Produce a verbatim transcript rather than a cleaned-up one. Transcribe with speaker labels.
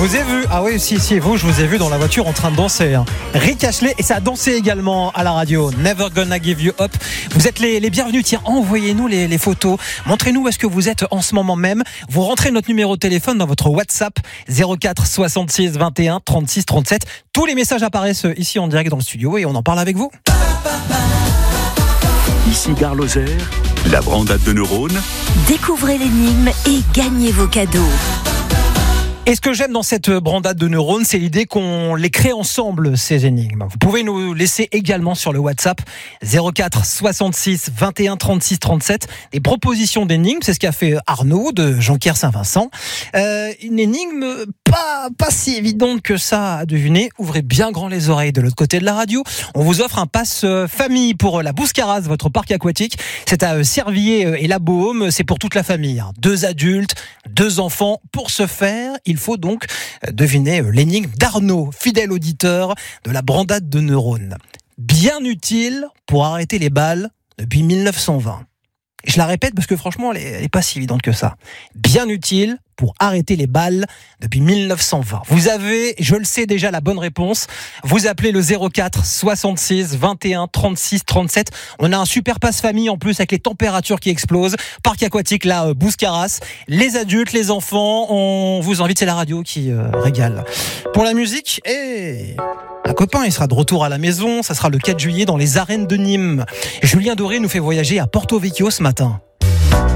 Speaker 1: vous ai vu, ah oui, si, si, vous, je vous ai vu dans la voiture en train de danser. Hein. Rick Astley, et ça a dansé également à la radio. Never Gonna Give You Up. Vous êtes les, les bienvenus. Tiens, envoyez-nous les, les photos. Montrez-nous où est-ce que vous êtes en ce moment même. Vous rentrez notre numéro de téléphone dans votre WhatsApp zéro quatre soixante-six vingt et un trente-six trente-sept. Tous les messages apparaissent ici en direct dans le studio et on en parle avec vous.
Speaker 2: Ici Gare Lozère, la brandade de neurones.
Speaker 3: Découvrez l'énigme et gagnez vos cadeaux.
Speaker 1: Et ce que j'aime dans cette brandade de neurones, c'est l'idée qu'on les crée ensemble, ces énigmes. Vous pouvez nous laisser également sur le WhatsApp zéro quatre soixante-six vingt et un trente-six trente-sept des propositions d'énigmes. C'est ce qu'a fait Arnaud de Jonquière Saint-Vincent. Euh, une énigme pas, pas si évidente que ça à deviner. Ouvrez bien grand les oreilles de l'autre côté de la radio. On vous offre un pass famille pour la Bouscaras, votre parc aquatique. C'est à Servier et la Beaume. C'est pour toute la famille. Deux adultes, deux enfants. Pour ce faire, il faut donc deviner l'énigme d'Arnaud, fidèle auditeur de la brandade de neurones. Bien utile pour arrêter les balles depuis mille neuf cent vingt. Je la répète parce que franchement, elle n'est pas si évidente que ça. Bien utile pour arrêter les balles depuis mille neuf cent vingt. Vous avez, je le sais déjà, la bonne réponse. Vous appelez le zéro quatre soixante-six vingt et un trente-six trente-sept. On a un super passe famille en plus avec les températures qui explosent. Parc aquatique, là, Bouscaras. Les adultes, les enfants, on vous invite, c'est la radio qui euh, régale. Pour la musique, et... un copain, il sera de retour à la maison. Ça sera le quatre juillet dans les arènes de Nîmes. Julien Doré nous fait voyager à Porto Vecchio ce matin.